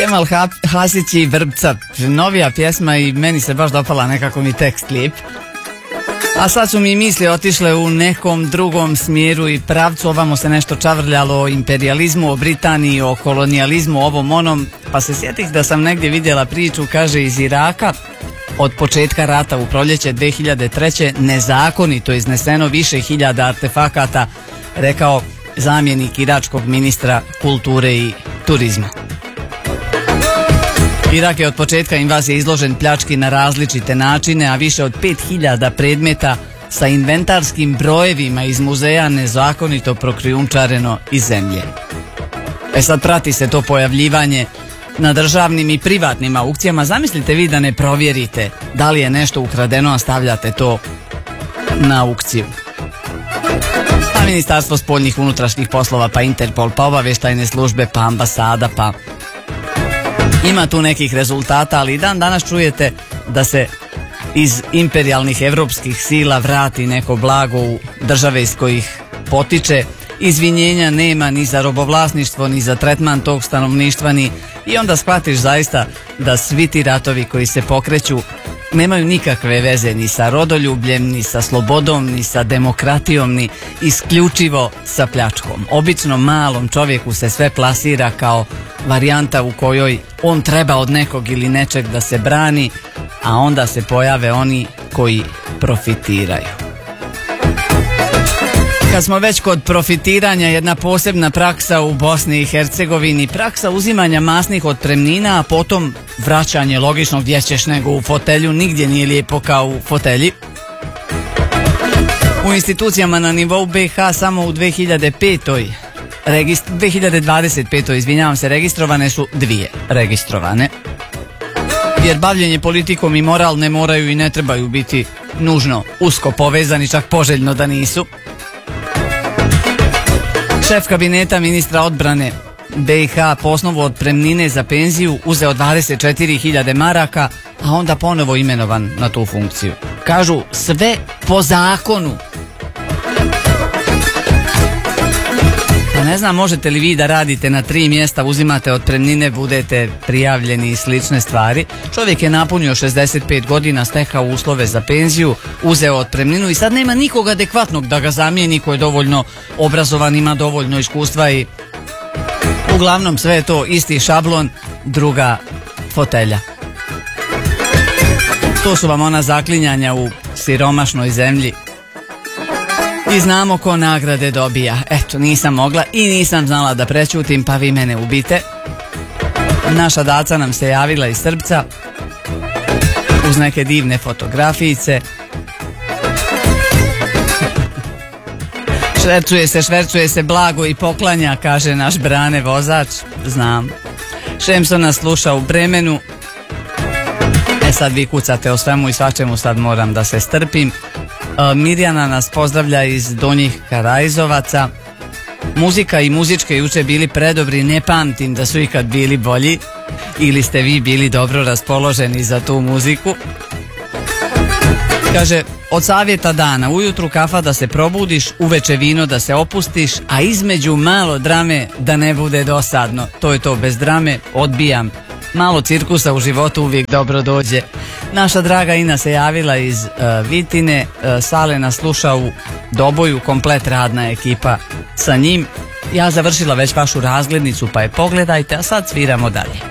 Kemal Hasić i Vrbca, novija pjesma i meni se baš dopala, nekako mi tekst lijep. A sad su mi misli otišle u nekom drugom smjeru i pravcu, ovamo se nešto čavrljalo o imperijalizmu, o Britaniji, o kolonijalizmu, ovom onom, pa se sjetih da sam negdje vidjela priču, kaže, iz Iraka. Od početka rata u proljeće 2003. nezakonito izneseno više hiljada artefakata, rekao zamjenik iračkog ministra kulture i turizma. Irak je od početka invazije izložen pljački na različite načine, a više od 5000 predmeta sa inventarskim brojevima iz muzeja nezakonito prokrijumčareno iz zemlje. Sad prati se to pojavljivanje na državnim i privatnim aukcijama. Zamislite vi da ne provjerite da li je nešto ukradeno, a stavljate to na aukciju. Pa Ministarstvo spoljnih unutrašnjih poslova, pa Interpol, pa obavještajne službe, pa ambasada, pa ima tu nekih rezultata, ali i dan danas čujete da se iz imperijalnih evropskih sila vrati neko blago u države iz kojih potiče. Izvinjenja nema ni za robovlasništvo, ni za tretman tog stanovništva, i onda shvatiš zaista da svi ti ratovi koji se pokreću nemaju nikakve veze ni sa rodoljubljem, ni sa slobodom, ni sa demokratijom, ni isključivo sa pljačkom. Obično malom čovjeku se sve plasira kao varijanta u kojoj on treba od nekog ili nečeg da se brani, a onda se pojave oni koji profitiraju. Kad smo već kod profitiranja, jedna posebna praksa u Bosni i Hercegovini, praksa uzimanja masnih otpremnina, a potom vraćanje, logično, gdje ćeš nego u fotelju, nigdje nije lijepo kao u fotelji. U institucijama na nivou BiH samo u 2025. Registrovane su 2 registrovane. Jer bavljenje politikom i moral ne moraju i ne trebaju biti nužno usko povezani, čak poželjno da nisu. Šef kabineta ministra odbrane BiH po osnovu otpremnine za penziju uzeo 24.000 maraka, a onda ponovo imenovan na tu funkciju. Kažu, sve po zakonu. Pa ne znam, možete li vi da radite na 3 mjesta, uzimate otpremnine, budete prijavljeni i slične stvari. Čovjek je napunio 65 godina, stekao uslove za penziju, uzeo otpremninu i sad nema nikog adekvatnog da ga zamijeni, ko je dovoljno obrazovan, ima dovoljno iskustva i uglavnom sve je to isti šablon, druga fotelja. To su vam ona zaklinjanja u siromašnoj zemlji. I znamo ko nagrade dobija. Eto, nisam mogla i nisam znala da prećutim, pa vi mene ubite. Naša Daca nam se javila iz Srbca uz neke divne fotografijice. Švercuje se blago i poklanja, kaže naš Brane vozač. Znam. Šemso nas sluša u Bremenu. Sad vi kucate o svemu i svačemu, sad moram da se strpim. Mirjana nas pozdravlja iz Donjih Karajzovaca. Muzika i muzičke juče bili predobri, ne pamtim da su ikad bili bolji. Ili ste vi bili dobro raspoloženi za tu muziku. Kaže, od savjeta dana, ujutru kafa da se probudiš, uveče vino da se opustiš, a između malo drame da ne bude dosadno. To je to, bez drame odbijam. Malo cirkusa u životu uvijek dobro dođe. Naša draga Ina se javila iz Vitine, Sale nas sluša u Doboju, komplet radna ekipa sa njim. Ja završila već vašu razglednicu, pa je pogledajte, a sad sviramo dalje.